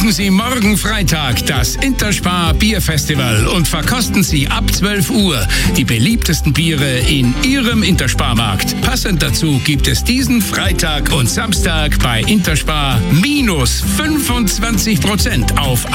Besuchen Sie morgen Freitag das Interspar Bierfestival und verkosten Sie ab 12 Uhr die beliebtesten Biere in Ihrem Intersparmarkt. Passend dazu gibt es diesen Freitag und Samstag bei Interspar minus 25% auf